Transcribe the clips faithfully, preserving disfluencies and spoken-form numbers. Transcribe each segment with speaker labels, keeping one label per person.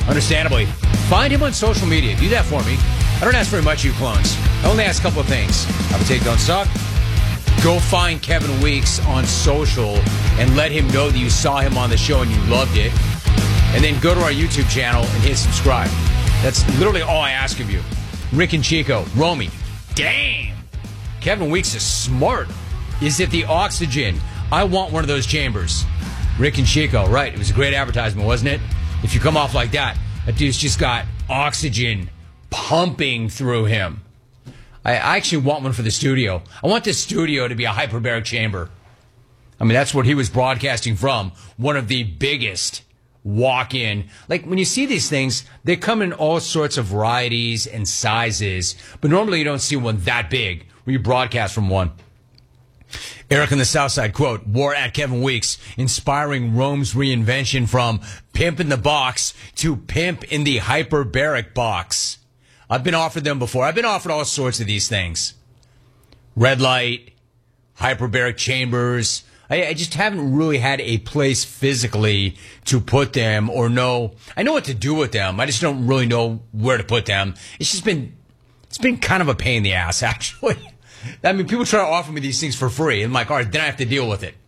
Speaker 1: Understandably. Find him on social media. Do that for me. I don't ask very much, you clones. I only ask a couple of things. Have a take, don't suck. Go find Kevin Weeks on social and let him know that you saw him on the show and you loved it. And then go to our YouTube channel and hit subscribe. That's literally all I ask of you. Rick and Chico, Romy, damn. Kevin Weeks is smart. Is it the oxygen? I want one of those chambers. Rick and Chico, right. It was a great advertisement, wasn't it? If you come off like that, that dude's just got oxygen pumping through him. I actually want one for the studio. I want this studio to be a hyperbaric chamber. I mean, that's what he was broadcasting from. One of the biggest walk-in. Like, when you see these things, they come in all sorts of varieties and sizes, but normally you don't see one that big where you broadcast from one. Eric on the South Side, quote, war at Kevin Weeks, inspiring Rome's reinvention from pimp in the box to pimp in the hyperbaric box. I've been offered them before. I've been offered all sorts of these things. Red light, hyperbaric chambers. I, I just haven't really had a place physically to put them or know. I know what to do with them. I just don't really know where to put them. It's just been, it's been kind of a pain in the ass, actually. I mean, people try to offer me these things for free. And I'm like, all right, then I have to deal with it.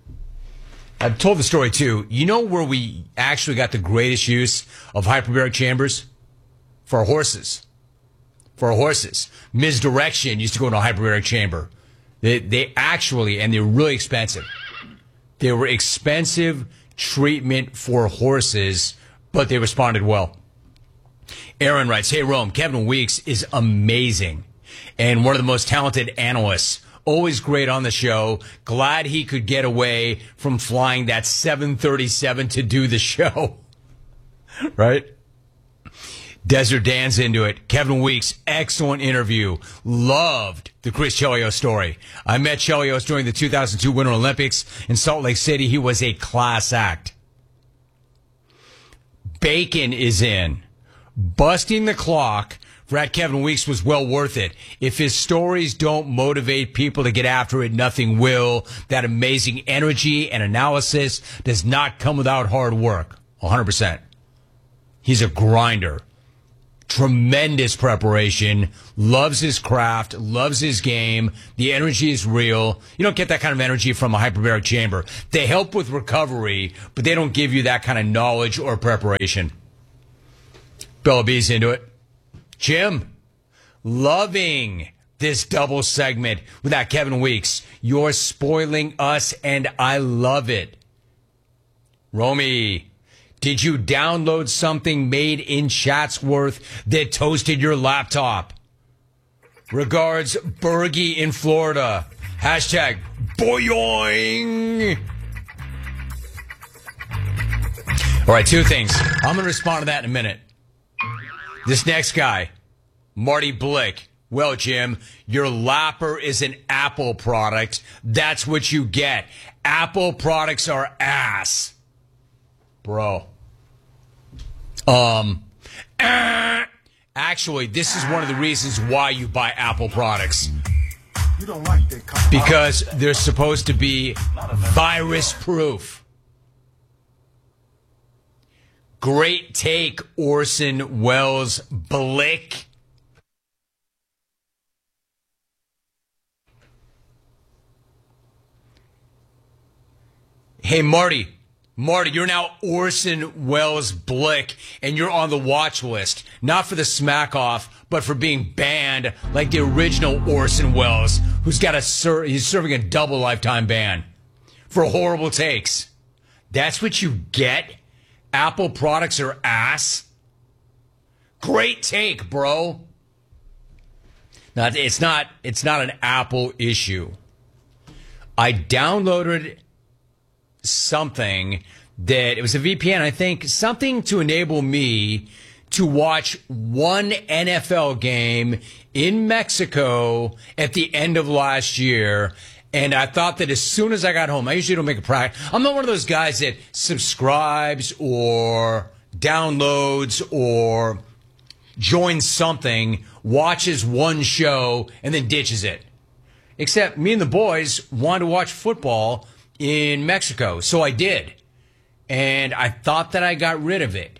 Speaker 1: I've told the story, too. You know where we actually got the greatest use of hyperbaric chambers? For our horses. For our horses. Misdirection used to go into a hyperbaric chamber. They, they actually, and they're really expensive. They were expensive treatment for horses, but they responded well. Aaron writes, hey, Rome, Kevin Weeks is amazing. And one of the most talented analysts. Always great on the show. Glad he could get away from flying that seven thirty-seven to do the show. Right? Desert Dan's into it. Kevin Weeks, excellent interview. Loved the Chris Chelios story. I met Chelios during the two thousand two Winter Olympics in Salt Lake City. He was a class act. Bacon is in. Busting the clock for at Kevin Weeks was well worth it. If his stories don't motivate people to get after it, nothing will. That amazing energy and analysis does not come without hard work. one hundred percent. He's a grinder. Tremendous preparation. Loves his craft. Loves his game. The energy is real. You don't get that kind of energy from a hyperbaric chamber. They help with recovery, but they don't give you that kind of knowledge or preparation. Bella B's into it. Jim, loving this double segment with that Kevin Weeks. You're spoiling us, and I love it. Romy, did you download something made in Chatsworth that toasted your laptop? Regards, Bergie in Florida. Hashtag boyoing. All right, two things. I'm going to respond to that in a minute. This next guy, Marty Blick. Well, Jim, your lapper is an Apple product. That's what you get. Apple products are ass. Bro. Um, uh, actually, this is one of the reasons why you buy Apple products. You don't like that. Because they're supposed to be virus-proof. Great take, Orson Welles Blick. Hey, Marty. Marty, you're now Orson Welles Blick, and you're on the watch list. Not for the smack off, but for being banned like the original Orson Welles, who's got a ser- he's serving a double lifetime ban for horrible takes. That's what you get? Apple products are ass? Great take, bro. Now, it's not, it's not an Apple issue. I downloaded something that, it was a V P N, I think, something to enable me to watch one N F L game in Mexico at the end of last year. And I thought that as soon as I got home, I usually don't make a practice. I'm not one of those guys that subscribes or downloads or joins something, watches one show, and then ditches it. Except me and the boys wanted to watch football in Mexico, so I did. And I thought that I got rid of it.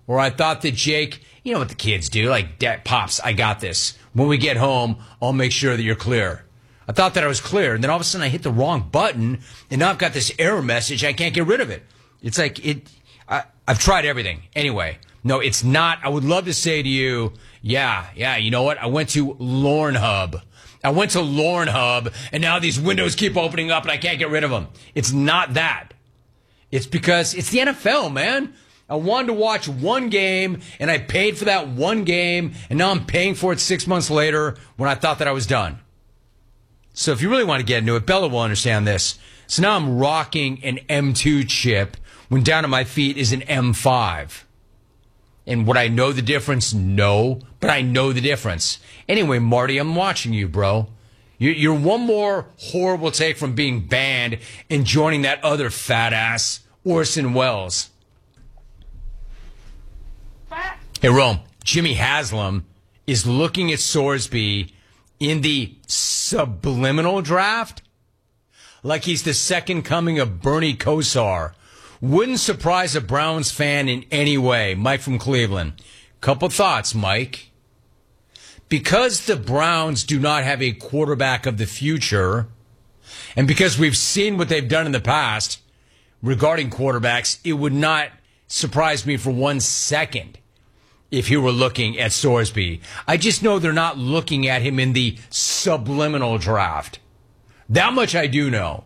Speaker 1: Or I thought that Jake, you know what the kids do, like, Dad, Pops, I got this. When we get home, I'll make sure that you're clear. I thought that I was clear, and then all of a sudden I hit the wrong button, and now I've got this error message. I can't get rid of it. It's like, it. I, I've tried everything. Anyway, no, it's not. I would love to say to you, yeah, yeah, you know what? I went to Lorn Hub. I went to Lorn Hub, and now these windows keep opening up, and I can't get rid of them. It's not that. It's because it's the N F L, man. I wanted to watch one game, and I paid for that one game, and now I'm paying for it six months later when I thought that I was done. So if you really want to get into it, Bella will understand this. So now I'm rocking an M two chip when down at my feet is an M five. And would I know the difference? No, but I know the difference. Anyway, Marty, I'm watching you, bro. You're one more horrible take from being banned and joining that other fat ass, Orson Welles. Hey, Rome, Jimmy Haslam is looking at Sorsby in the subliminal draft like he's the second coming of Bernie Kosar. Wouldn't surprise a Browns fan in any way. Mike from Cleveland. Couple thoughts, Mike. Because the Browns do not have a quarterback of the future, and because we've seen what they've done in the past regarding quarterbacks, it would not surprise me for one second if you were looking at Sorsby. I just know they're not looking at him in the subliminal draft. That much I do know.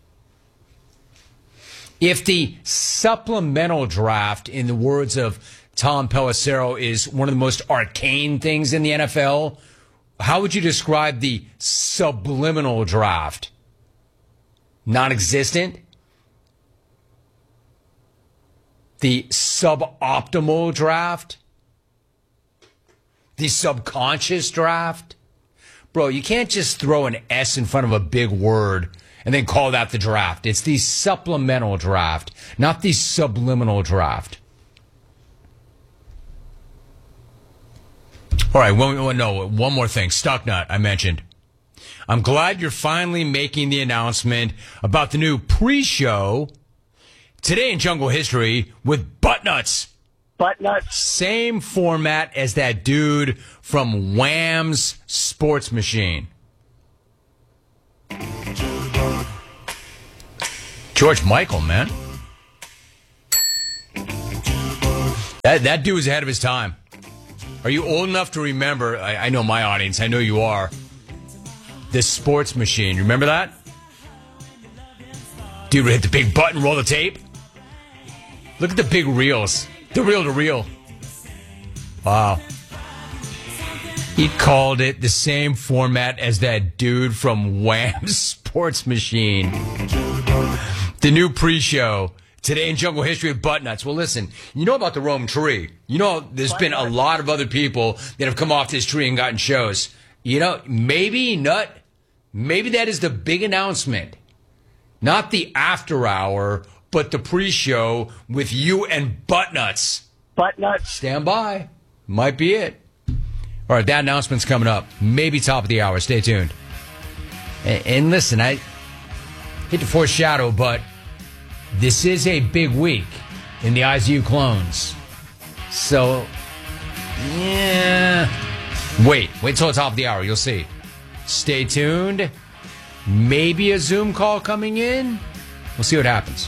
Speaker 1: If the supplemental draft, in the words of Tom Pelissero, is one of the most arcane things in the N F L, how would you describe the subliminal draft? Non-existent? The suboptimal draft? The subconscious draft? Bro, you can't just throw an S in front of a big word and then call that the draft. It's the supplemental draft, not the subliminal draft. All right, one, no, one more thing. Stucknut, I mentioned. I'm glad you're finally making the announcement about the new pre-show today in Jungle History with Buttnuts.
Speaker 2: Buttnuts.
Speaker 1: Same format as that dude from Wham's Sports Machine. George Michael, man. That that dude was ahead of his time. Are you old enough to remember? I, I know my audience. I know you are. The Sports Machine. You remember that? Dude would hit the big button, roll the tape. Look at the big reels. The reel to reel. Wow. He called it the same format as that dude from Wham's Sports Machine. The new pre-show today in Jungle History with Buttnuts. Well, listen, you know about the Rome tree. You know there's been a lot of other people that have come off this tree and gotten shows. You know, maybe, Nut, maybe that is the big announcement. Not the after hour, but the pre-show with you and Buttnuts.
Speaker 2: Buttnuts.
Speaker 1: Stand by. Might be it. All right, that announcement's coming up. Maybe top of the hour. Stay tuned. And, and listen, I hate to foreshadow, but this is a big week in the eyes of you clones. So, yeah. Wait. Wait till the top of the hour. You'll see. Stay tuned. Maybe a Zoom call coming in. We'll see what happens.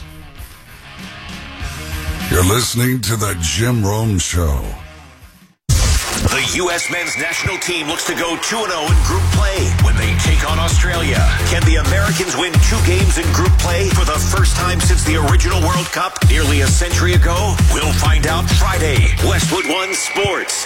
Speaker 3: You're listening to the Jim Rome Show.
Speaker 4: The U S men's national team looks to go two and oh in group play when they take on Australia. Can the Americans win two games in group play for the first time since the original World Cup nearly a century ago? We'll find out Friday. Westwood One Sports.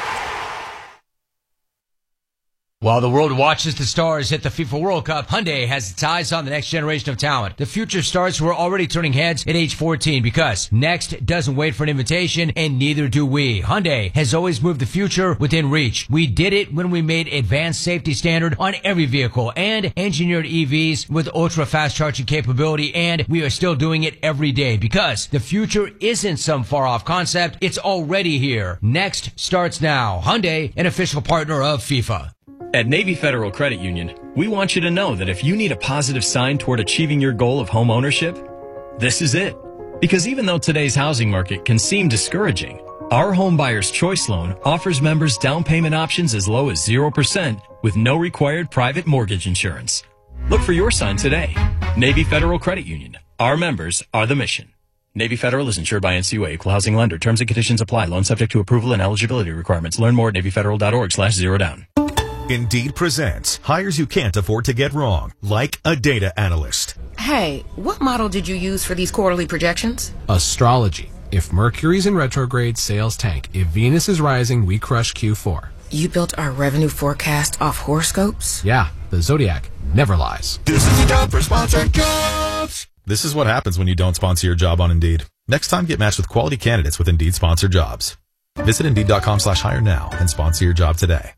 Speaker 1: While the world watches the stars hit the FIFA World Cup, Hyundai has its eyes on the next generation of talent. The future stars who are already turning heads at age fourteen, because next doesn't wait for an invitation, and neither do we. Hyundai has always moved the future within reach. We did it when we made advanced safety standard on every vehicle and engineered E Vs with ultra-fast charging capability, and we are still doing it every day, because the future isn't some far-off concept. It's already here. Next starts now. Hyundai, an official partner of FIFA.
Speaker 5: At Navy Federal Credit Union, we want you to know that if you need a positive sign toward achieving your goal of home ownership, this is it. Because even though today's housing market can seem discouraging, Our Home Buyer's Choice Loan offers members down payment options as low as zero percent with no required private mortgage insurance. Look for your sign today. Navy Federal Credit Union. Our members are the mission. Navy Federal is insured by N C U A, Equal Housing Lender. Terms and conditions apply. Loan subject to approval and eligibility requirements. Learn more at navy federal dot org slash zero down.
Speaker 2: Indeed presents hires you can't afford to get wrong, like a data analyst.
Speaker 6: Hey, what model did you use for these quarterly projections?
Speaker 7: Astrology. If Mercury's in retrograde, sales tank. If Venus is rising, we crush Q four.
Speaker 6: You built our revenue forecast off horoscopes?
Speaker 7: Yeah, the Zodiac never lies.
Speaker 3: This is the time for sponsored jobs.
Speaker 2: This is what happens when you don't sponsor your job on Indeed. Next time, get matched with quality candidates with Indeed sponsored jobs. Visit Indeed.com slash hire now and sponsor your job today.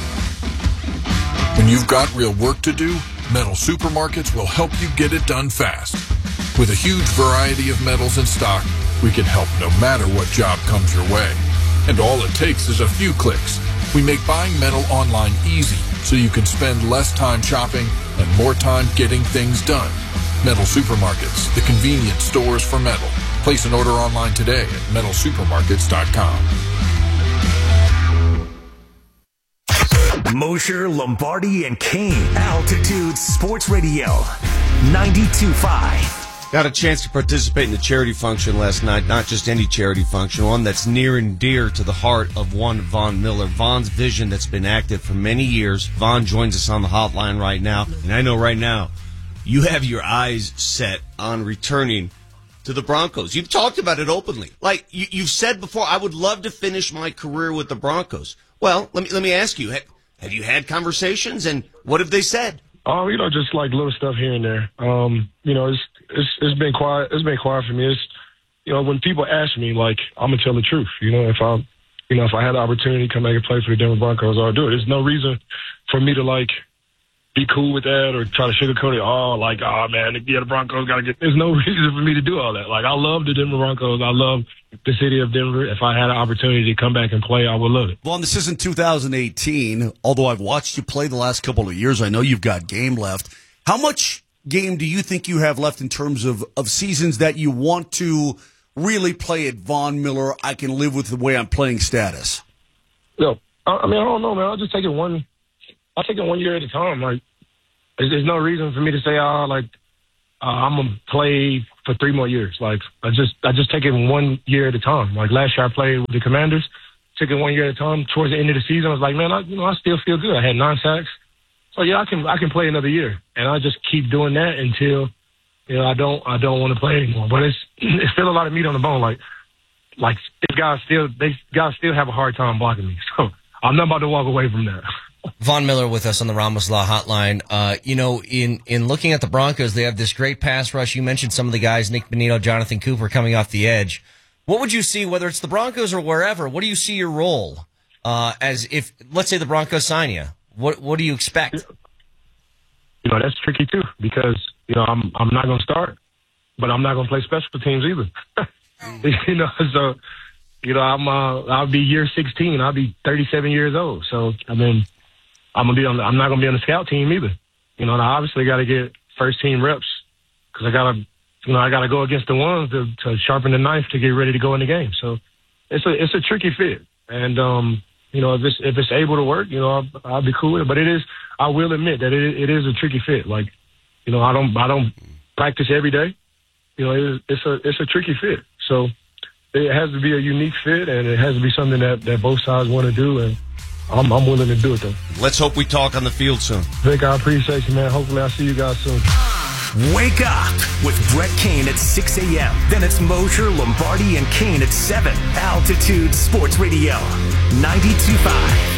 Speaker 3: When you've got real work to do, Metal Supermarkets will help you get it done fast. With a huge variety of metals in stock, we can help no matter what job comes your way. And all it takes is a few clicks. We make buying metal online easy so you can spend less time shopping and more time getting things done. Metal Supermarkets, the convenient stores for metal. Place an order online today at metal supermarkets dot com.
Speaker 4: Mosher, Lombardi, and Kane. Altitude Sports Radio. ninety-two point five.
Speaker 8: Got a chance to participate in the charity function last night. Not just any charity function, one that's near and dear to the heart of one Von Miller. Von's vision that's been active for many years. Von joins us on the hotline right now. And I know right now you have your eyes set on returning to the Broncos. You've talked about it openly. Like you, you've said before, I would love to finish my career with the Broncos. Well, let me let me ask you, have, have you had conversations, and what have they said?
Speaker 9: Oh, you know, just like little stuff here and there. Um, you know, it's it's it's been quiet. It's been quiet for me. It's, you know, when people ask me, like, I'm gonna tell the truth. You know, if I, you know, if I had the opportunity to come back and play for the Denver Broncos, I'll do it. There's no reason for me to like be cool with that or try to sugarcoat it. Oh, like, oh man, yeah, the Broncos gotta get. There's no reason for me to do all that. Like, I love the Denver Broncos. I love the city of Denver. If I had an opportunity to come back and play, I would love it.
Speaker 10: Well, this isn't two thousand eighteen. Although I've watched you play the last couple of years, I know you've got game left. How much game do you think you have left in terms of, of seasons that you want to really play at Von Miller? I can live with the way I'm playing status.
Speaker 9: No, I, I mean, I don't know, man. I'll just take it one. I'll take it one year at a time. Like, there's, there's no reason for me to say, oh, like, uh, I'm gonna play for three more years. Like, I just, I just take it one year at a time. Like last year, I played with the Commanders, took it one year at a time. Towards the end of the season, I was like, man, I, you know, I still feel good. I had nine sacks, so yeah, I can, I can play another year, and I just keep doing that until, you know, I don't, I don't want to play anymore. But it's, it's still a lot of meat on the bone. Like, like these guys still, they guys still have a hard time blocking me. So I'm not about to walk away from that.
Speaker 11: Von Miller with us on the Ramos Law Hotline. Uh, you know, in, in looking at the Broncos, they have this great pass rush. You mentioned some of the guys, Nick Bonito, Jonathan Cooper, coming off the edge. What would you see, whether it's the Broncos or wherever, what do you see your role uh, as if, let's say the Broncos sign you? What what do you expect?
Speaker 9: You know, that's tricky too, because, you know, I'm I'm not going to start, but I'm not going to play special teams either. You know, so, you know, I'm uh, I'll be year sixteen. I'll be thirty-seven years old. So, I mean, I'm gonna be on. The, I'm not gonna be on the scout team either. You know, and I obviously got to get first team reps because I gotta, you know, I gotta go against the ones to, to sharpen the knife to get ready to go in the game. So it's a it's a tricky fit, and um, you know, if it's if it's able to work, you know, I'll, I'll be cool with it. But it is, I will admit that it it is a tricky fit. Like, you know, I don't I don't practice every day. You know, it, it's a it's a tricky fit. So it has to be a unique fit, and it has to be something that, that both sides want to do, and I'm, I'm willing to do it, though.
Speaker 8: Let's hope we talk on the field soon.
Speaker 9: Vic, I appreciate you, man. Hopefully I'll see you guys soon.
Speaker 4: Wake up with Brett Kane at six a.m. Then it's Mosher, Lombardi, and Kane at seven. Altitude Sports Radio, ninety-two point five.